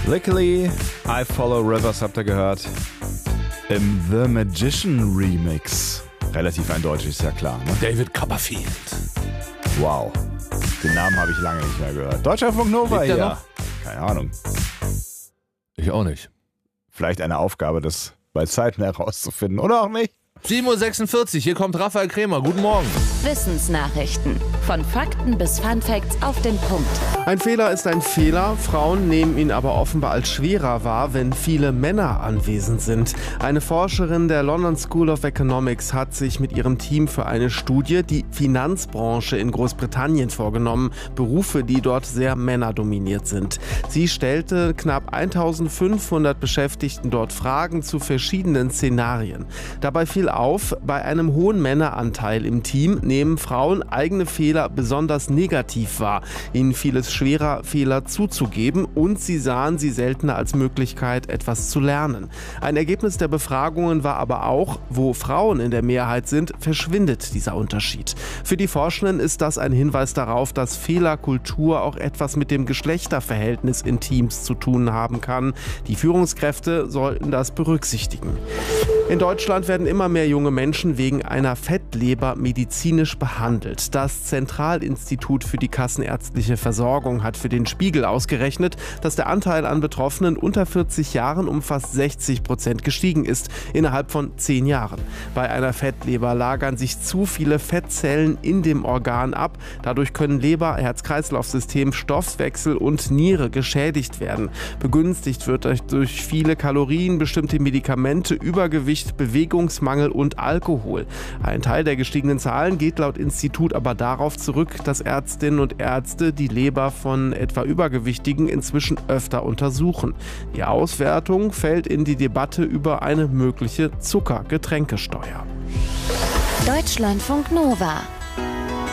Luckily, I Follow Rivers habt ihr gehört. Im The Magician Remix. Relativ eindeutig, ist ja klar. Ne? David Copperfield. Wow. Den Namen habe ich lange nicht mehr gehört. Deutschlandfunk Nova Lebt der hier. noch? Keine Ahnung. Ich auch nicht. Vielleicht eine Aufgabe, das bei Zeiten herauszufinden. Oder auch nicht. 7.46 Uhr, hier kommt Raphael Krämer. Guten Morgen. Wissensnachrichten. Von Fakten bis Funfacts auf den Punkt. Ein Fehler ist ein Fehler, Frauen nehmen ihn aber offenbar als schwerer wahr, wenn viele Männer anwesend sind. Eine Forscherin der London School of Economics hat sich mit ihrem Team für eine Studie die Finanzbranche in Großbritannien vorgenommen, Berufe, die dort sehr männerdominiert sind. Sie stellte knapp 1500 Beschäftigten dort Fragen zu verschiedenen Szenarien. Dabei fiel auf, bei einem hohen Männeranteil im Team nehmen Frauen eigene Fehler besonders negativ wahr. Ihnen fiel es schwerer, Fehler zuzugeben und sie sahen sie seltener als Möglichkeit, etwas zu lernen. Ein Ergebnis der Befragungen war aber auch, wo Frauen in der Mehrheit sind, verschwindet dieser Unterschied. Für die Forschenden ist das ein Hinweis darauf, dass Fehlerkultur auch etwas mit dem Geschlechterverhältnis in Teams zu tun haben kann. Die Führungskräfte sollten das berücksichtigen. In Deutschland werden immer mehr junge Menschen wegen einer Fettleber medizinisch behandelt. Das Zentralinstitut für die kassenärztliche Versorgung hat für den Spiegel ausgerechnet, dass der Anteil an Betroffenen unter 40 Jahren um fast 60% gestiegen ist, innerhalb von 10 Jahren. Bei einer Fettleber lagern sich zu viele Fettzellen in dem Organ ab. Dadurch können Leber, Herz-Kreislauf-System, Stoffwechsel und Niere geschädigt werden. Begünstigt wird durch viele Kalorien, bestimmte Medikamente, Übergewicht, Bewegungsmangel und Alkohol. Ein Teil der gestiegenen Zahlen geht laut Institut aber darauf zurück, dass Ärztinnen und Ärzte die Leber von etwa Übergewichtigen inzwischen öfter untersuchen. Die Auswertung fällt in die Debatte über eine mögliche Zuckergetränkesteuer. Deutschlandfunk Nova.